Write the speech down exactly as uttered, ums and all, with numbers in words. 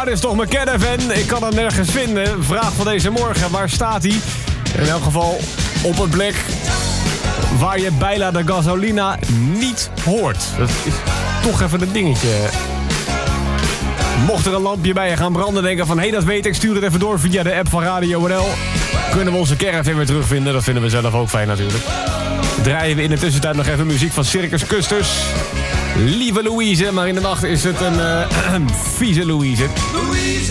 dit is toch mijn caravan? Ik kan hem nergens vinden. Vraag van deze morgen, waar staat hij? In elk geval op een plek waar je Baila de Gasolina niet hoort. Dat is toch even een dingetje. Mocht er een lampje bij je gaan branden, denken van... hé, hey, dat weet ik, stuur het even door via de app van Radio N L. Kunnen we onze caravan weer terugvinden. Dat vinden we zelf ook fijn natuurlijk. Draaien we in de tussentijd nog even muziek van Circus Custers. Lieve Louise, maar in de nacht is het een uh, vieze Louise. Louise,